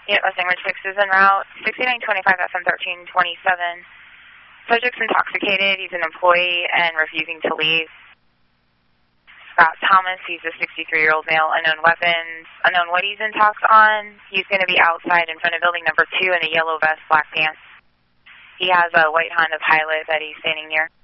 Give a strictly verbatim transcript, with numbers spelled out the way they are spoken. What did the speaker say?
Unit Westing Ridge six is en route, sixty-nine twenty-five F M thirteen twenty-seven. Subject's intoxicated, he's an employee and refusing to leave. Scott Thomas, he's a sixty-three-year-old male, unknown weapons, unknown what he's in talks on. He's going to be outside in front of building number two in a yellow vest, black pants. He has a white Honda Pilot that he's standing near.